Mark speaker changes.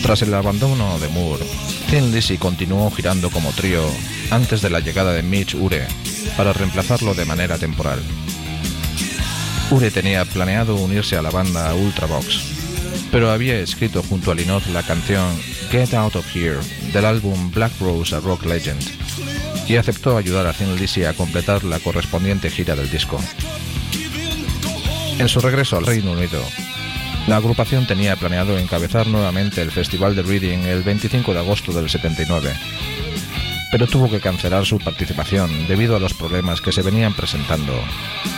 Speaker 1: Tras el abandono de Moore, Thin Lizzy continuó girando como trío antes de la llegada de Mitch Ure para reemplazarlo de manera temporal. Ure tenía planeado unirse a la banda Ultravox, pero había escrito junto a Lynott la canción Get Out of Here del álbum Black Rose: A Rock Legend y aceptó ayudar a Thin Lizzy a completar la correspondiente gira del disco. En su regreso al Reino Unido, la agrupación tenía planeado encabezar nuevamente el Festival de Reading el 25 de agosto del 79, pero tuvo que cancelar su participación debido a los problemas que se venían presentando